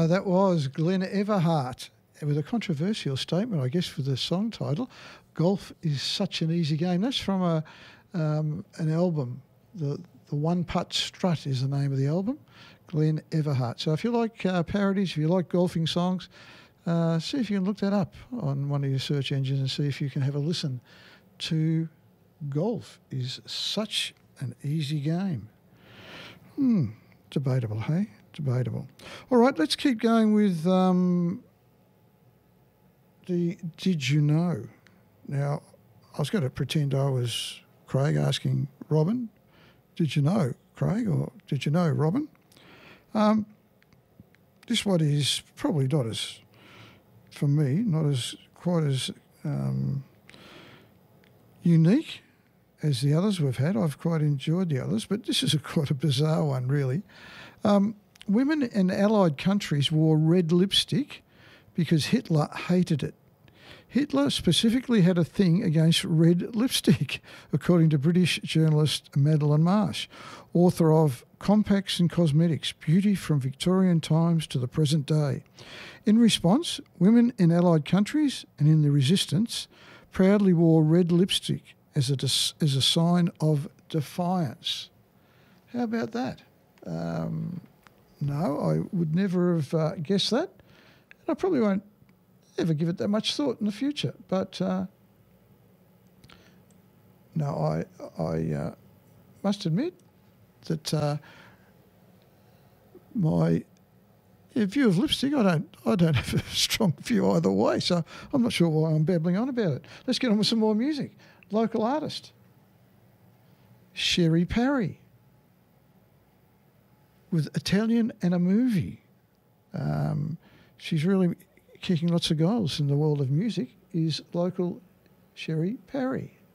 That was Glenn Everhart with a controversial statement, I guess, for the song title. Golf is such an easy game. That's from an album. The One Putt Strut is the name of the album. Glenn Everhart. So if you like parodies, if you like golfing songs, see if you can look that up on one of your search engines and see if you can have a listen to Golf is Such an Easy Game. Debatable, hey? Debatable. All right, let's keep going with the Did You Know? Now, I was going to pretend I was Craig asking Robin, did you know, Craig, or did you know, Robin? This one is probably not as, for me, not as quite as unique as the others we've had. I've quite enjoyed the others, but this is quite a bizarre one, really. Women in Allied countries wore red lipstick because Hitler hated it. Hitler specifically had a thing against red lipstick, according to British journalist Madeline Marsh, author of Compacts and Cosmetics, Beauty from Victorian Times to the Present Day. In response, women in Allied countries and in the resistance proudly wore red lipstick as a sign of defiance. How about that? No, I would never have guessed that. And I probably won't ever give it that much thought in the future. But no, I must admit that my view of lipstick, I don't have a strong view either way. So I'm not sure why I'm babbling on about it. Let's get on with some more music. Local artist, Sherry Parry, with Italian and a Movie. She's really kicking lots of goals in the world of music, is local Sherry Parry.